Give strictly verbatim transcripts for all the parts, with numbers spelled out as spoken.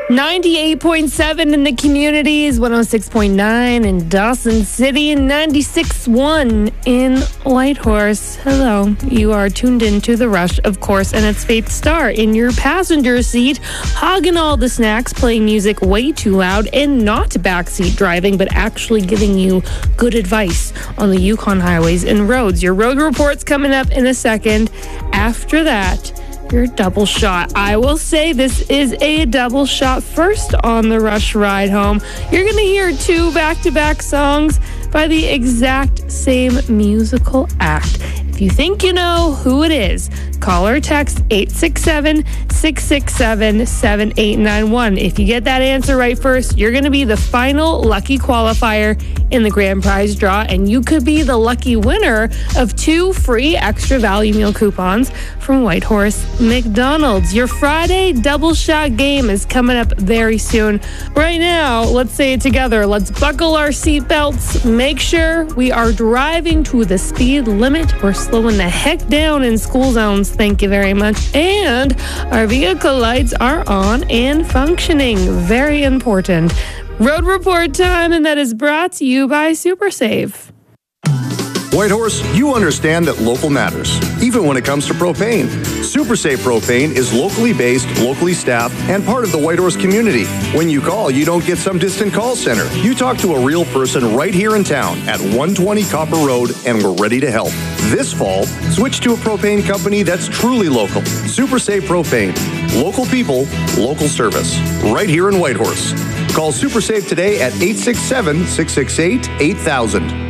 ninety-eight point seven in the communities, one oh six point nine in Dawson City, and ninety-six point one in Whitehorse. Hello, you are tuned in to The Rush, of course, and it's Faith Starr in your passenger seat, hogging all the snacks, playing music way too loud, and not backseat driving, but actually giving you good advice on the Yukon highways and roads. Your road report's coming up in a second. After that, your double shot. I will say this is a double shot. First on the Rush ride home, you're going to hear two back-to-back songs by the exact same musical act. If you think you know who it is, call or text eight six seven, six six seven, seven eight nine one. If you get that answer right first, you're going to be the final lucky qualifier in the grand prize draw, and you could be the lucky winner of two free extra value meal coupons from Whitehorse McDonald's. Your Friday double shot game is coming up very soon. Right now, let's say it together. Let's buckle our seatbelts. Make sure we are driving to the speed limit. We're slowing the heck down in school zones. Thank you very much. And our vehicle lights are on and functioning. Very important. Road report time, and that is brought to you by SuperSave. Whitehorse, you understand that local matters, even when it comes to propane. SuperSave Propane is locally based, locally staffed, and part of the Whitehorse community. When you call, you don't get some distant call center. You talk to a real person right here in town at one twenty Copper Road, and we're ready to help. This fall, switch to a propane company that's truly local. SuperSave Propane. Local people, local service. Right here in Whitehorse. Call SuperSave today at eight six seven, six six eight, eight thousand.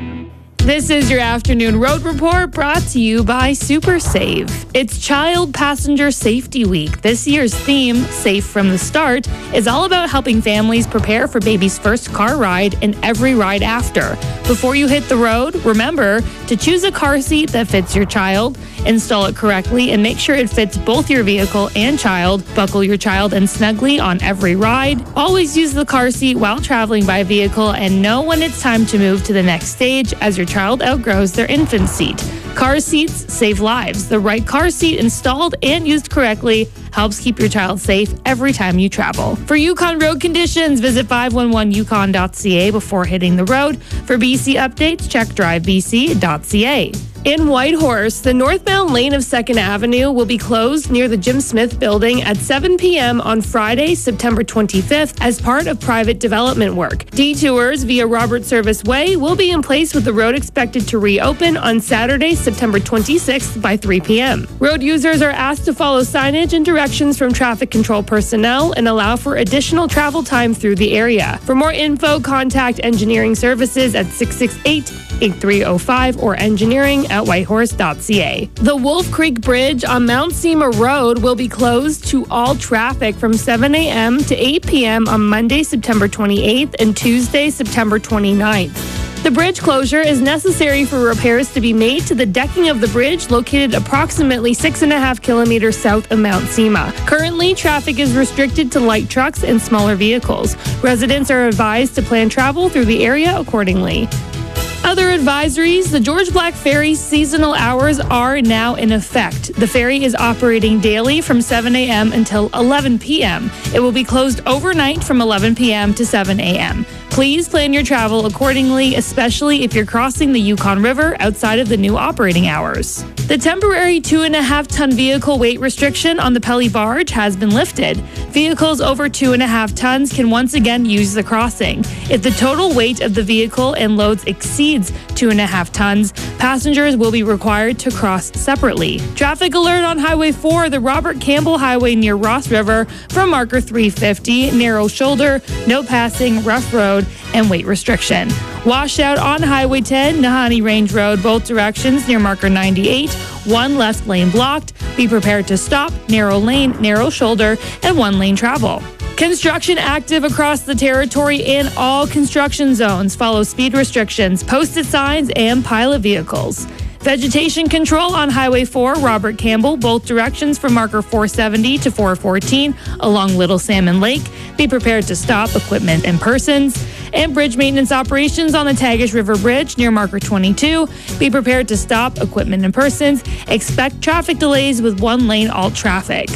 This is your afternoon road report brought to you by SuperSave. It's Child Passenger Safety Week. This year's theme, Safe from the Start, is all about helping families prepare for baby's first car ride and every ride after. Before you hit the road, remember to choose a car seat that fits your child, install it correctly, and make sure it fits both your vehicle and child. Buckle your child in snugly on every ride. Always use the car seat while traveling by vehicle, and know when it's time to move to the next stage as your child outgrows their infant seat. Car seats save lives. The right car seat installed and used correctly helps keep your child safe every time you travel. For Yukon road conditions, visit five one one yukon dot c a before hitting the road. For B C updates, check drive b c dot c a. In Whitehorse, the northbound lane of second Avenue will be closed near the Jim Smith building at seven p.m. on Friday, September twenty-fifth, as part of private development work. Detours via Robert Service Way will be in place, with the road expected to reopen on Saturday, September twenty-sixth by three p.m. Road users are asked to follow signage and directions from traffic control personnel and allow for additional travel time through the area. For more info, contact Engineering Services at six six eight, eight three zero five or engineering at whitehorse dot c a. The Wolf Creek Bridge on Mount Seymour Road will be closed to all traffic from seven a.m. to eight p.m. on Monday, September twenty-eighth and Tuesday, September twenty-ninth. The bridge closure is necessary for repairs to be made to the decking of the bridge located approximately six and a half kilometers south of Mount Seymour. Currently, traffic is restricted to light trucks and smaller vehicles. Residents are advised to plan travel through the area accordingly. Other advisories: the George Black Ferry seasonal hours are now in effect. The ferry is operating daily from seven a.m. until eleven p.m. It will be closed overnight from eleven p.m. to seven a.m. Please plan your travel accordingly, especially if you're crossing the Yukon River outside of the new operating hours. The temporary two and a half ton vehicle weight restriction on the Pelly Barge has been lifted. Vehicles over two and a half tons can once again use the crossing. If the total weight of the vehicle and loads exceeds two and a half tons, passengers will be required to cross separately. Traffic alert on Highway four, the Robert Campbell Highway near Ross River from marker three fifty, narrow shoulder, no passing, rough road, and weight restriction. Washout on Highway ten, Nahanni Range Road, both directions near marker ninety-eight, one left lane blocked. Be prepared to stop, narrow lane, narrow shoulder, and one lane travel. Construction active across the territory in all construction zones. Follow speed restrictions, posted signs, and pilot vehicles. Vegetation control on Highway four, Robert Campbell, both directions from marker four seventy to four fourteen along Little Salmon Lake. Be prepared to stop equipment and persons. And bridge maintenance operations on the Tagish River Bridge near marker twenty-two. Be prepared to stop equipment and persons. Expect traffic delays with one lane alt traffic.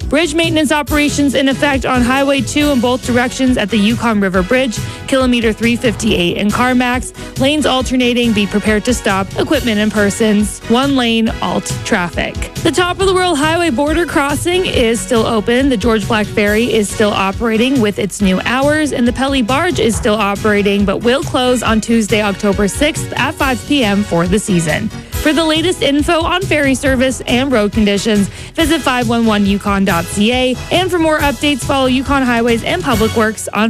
Bridge maintenance operations in effect on Highway two in both directions at the Yukon River Bridge, kilometer three fifty-eight in CarMax. Lanes alternating. Be prepared to stop equipment and persons. One lane alt traffic. The Top of the World Highway border crossing is still open. The George Black Ferry is still operating with its new hours, and the Pelly Barge is still operating but will close on Tuesday, October sixth at five p.m. for the season. For the latest info on ferry service and road conditions, visit five one one yukon dot c a. And for more updates, follow Yukon Highways and Public Works on